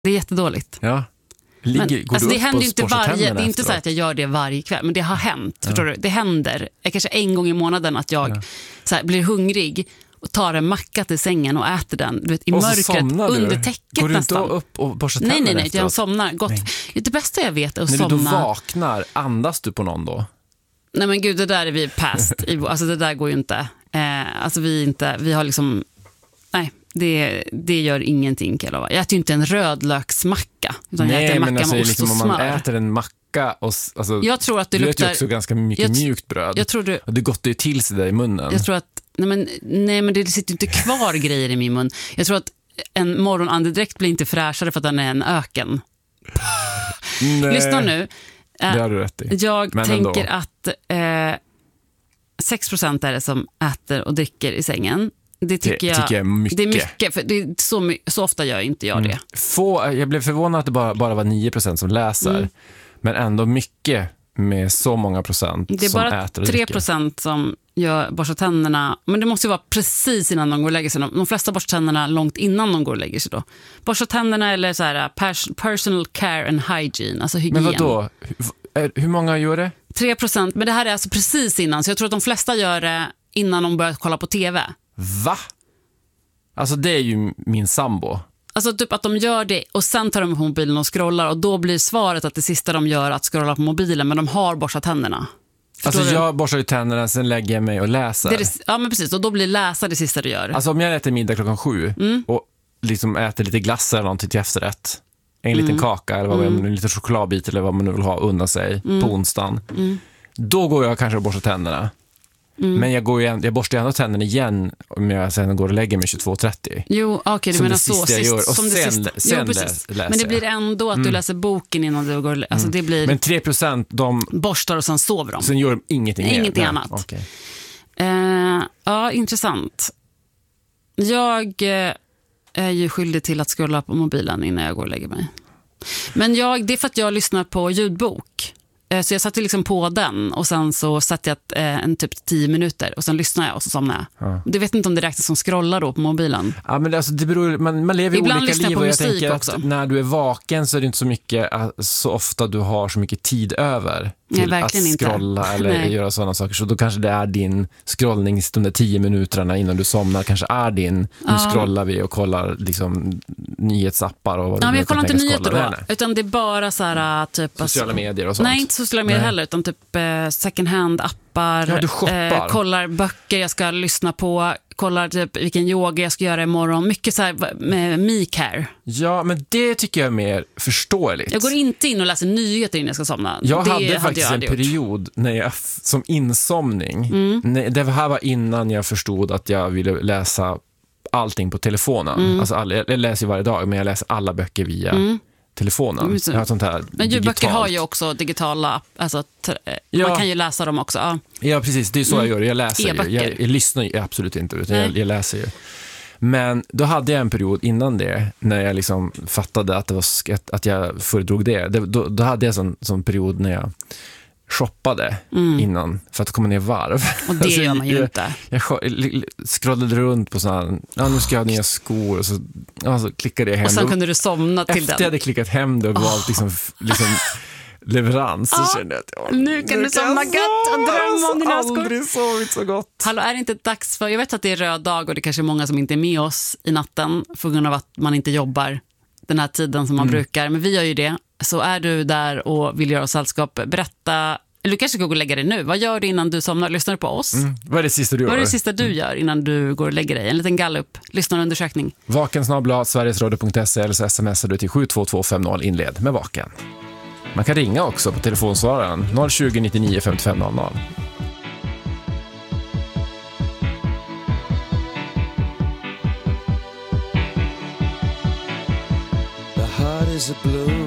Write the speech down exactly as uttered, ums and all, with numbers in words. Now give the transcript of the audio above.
Det är jättedåligt. Ja. Ligger, men, alltså, det händer ju inte varje, det är inte efteråt. så att jag gör det varje kväll, men det har hänt, ja. Förstår du? Det händer, kanske en gång i månaden att jag ja. så här, blir hungrig och tar en macka till sängen och äter den, du vet, i och mörkret under täcket nästan. Går du inte upp och borstar tänderna Nej, nej, nej, efteråt? jag somnar gott. Nej. Det bästa jag vet är att när somna. När du då vaknar, andas du på någon då? Nej men gud, det där är vi past. Alltså det där går ju inte. Eh, alltså vi inte, vi har liksom, nej. Det, det gör ingenting, kan jag lova. Jag äter ju inte en rödlöksmacka, utan nej, jag äter en macka men alltså, med ost liksom, och smör. Om man äter en macka och, alltså, jag tror att det du luktar... äter ju också ganska mycket jag, mjukt bröd. Jag tror du... Och det gottar ju till sig där i munnen. Jag tror att, nej men, nej men det sitter inte kvar grejer i min mun. Jag tror att en morgonandedräkt blir inte fräschare för att den är en öken. Nej. Lyssna nu. Det har du rätt i. Jag men tänker ändå. att eh, sex procent är det som äter och dricker i sängen. Det tycker, det, jag, tycker jag är mycket. Det är mycket, för det är så, så ofta gör inte jag det. Mm. Få, jag blev förvånad att det bara, bara var nio procent som läser. Mm. Men ändå mycket med så många procent som äter och dricker. Det är bara tre procent som gör borstar tänderna. Men det måste ju vara precis innan de går och lägger sig. De flesta borstar tänderna långt innan de går och lägger sig då. Borstar tänderna eller så här pers- personal care and hygiene, alltså hygien. Men vadå? Hur, hur många gör det? tre procent, men det här är alltså precis innan. Så jag tror att de flesta gör det innan de börjar kolla på tv. Va? Alltså det är ju min sambo. Alltså typ att de gör det och sen tar de på mobilen och scrollar och då blir svaret att det sista de gör är att scrolla på mobilen, men de har borstat tänderna. Förstår alltså du? jag borstar ju tänderna, sen lägger jag mig och läser. Det är det, ja men precis, och då blir läsa det sista du gör. Alltså om jag äter middag klockan sju mm. och liksom äter lite glass eller någonting till efterrätt, en mm. liten kaka eller vad mm. man, en liten chokladbit eller vad man nu vill ha undan sig mm. på onsdagen, mm. då går jag kanske och borstar tänderna. Mm. Men jag, går ju, jag borstar ju ändå tänderna igen om jag sen går och lägger mig tjugotvå trettio. Jo, okej, okay, du menar så. Jag gör. Och som sen, det sista. sen jo, läs, läser Men det blir ändå att du mm. läser boken innan du går. Alltså mm. det blir... Men tre procent de borstar och sen sover de. Sen gör de ingenting, ingenting mer. annat. Okay. Uh, ja, intressant. Jag uh, är ju skyldig till att scrolla på mobilen innan jag går och lägger mig. Men jag, det är för att jag lyssnar på ljudbok. Så jag satte liksom på den och sen så satte jag ett, en typ tio minuter och sen lyssnade jag och så somnade jag. Ja. Du vet inte om det räknas som scrollar då på mobilen. Ja, men alltså, det beror, man, man lever i ibland olika liv och jag tänker också. Att när du är vaken så är det inte så mycket, så ofta du har så mycket tid över till Nej, att scrolla inte. eller Nej. göra sådana saker. Så då kanske det är din scrollning de där tio minuterna innan du somnar kanske är din. Nu ja. scrollar vi och kollar liksom nyhetsappar och vad ja, du men jag kollar inte nyheter då, nej, nej. utan det är bara så här typ sociala medier och sånt. Nej, inte sociala medier nej. heller, utan typ eh, second hand appar. Ja, du shoppar. Eh, kollar böcker jag ska lyssna på, kollar typ vilken yoga jag ska göra imorgon. Mycket så här med me-care. Ja, men det tycker jag är mer förståeligt. Jag går inte in och läser nyheter innan jag ska somna. Jag det hade hade faktiskt jag en period när jag, som insomning. Mm. När, det här var innan jag förstod att jag ville läsa allting på telefonen. Mm. Alltså all, jag läser ju varje dag, men jag läser alla böcker via mm. telefonen. Mm. Jag har sånt här men ljudböcker har ju också digitala, alltså t- ja. man kan ju läsa dem också. Ja, ja precis, det är så mm. jag gör. Jag läser E-böcker. ju. Jag, jag lyssnar ju absolut inte, utan jag, jag läser ju. Men då hade jag en period innan det, när jag liksom fattade att, det var, att jag föredrog det. det då, då hade jag en sån, sån period när jag shoppade mm. innan för att komma ner varv. Och det alltså, gör man ju jag, inte. Jag, jag scrollade runt på sådana, ja nu ska jag ha nya skor och så, ja, så klickade jag hem. Och sen kunde du somna till den. Efter jag hade klickat hem det och oh. valt liksom, liksom leverans så ah, kände jag att ja, nu kan nu du somna gött och drömma om dina skor. Aldrig sovit så gott. Hallå, är det inte dags för, jag vet att det är röd dag och det kanske är många som inte är med oss i natten för grund av att man inte jobbar den här tiden som man mm. brukar, men vi gör ju det. Så är du där och vill göra oss sällskap, berätta, eller du kanske ska gå och lägga dig nu. Vad gör du innan du somnar? Lyssnar du på oss? Mm. Vad är det sista du gör? Vad är det sista du gör innan du går och lägger dig? En liten gallup, lyssnarundersökning. Vaken snabel-a sverigesradio punkt se eller så smsar du till sju två två fem noll inled med vaken. Man kan ringa också på telefonsvararen noll tjugo nittionio femtiofem noll noll. The heart is a blue